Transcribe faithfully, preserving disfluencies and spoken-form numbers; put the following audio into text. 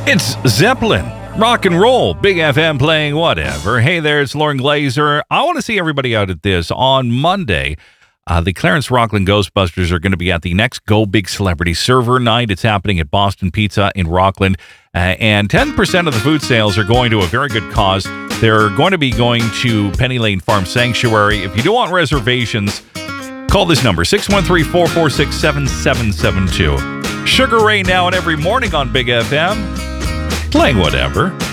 It's Zeppelin. Rock and roll. Big F M playing whatever. Hey there, it's Lauren Glazer. I want to see everybody out at this. On Monday, uh, the Clarence Rockland Ghostbusters are going to be at the next Go Big Celebrity Server Night. It's happening at Boston Pizza in Rockland. Uh, and ten percent of the food sales are going to a very good cause. They're going to be going to Penny Lane Farm Sanctuary. If you do want reservations, call this number, six one three, four four six, seven seven seven two. Sugar Ray now and every morning on Big F M. Playing whatever.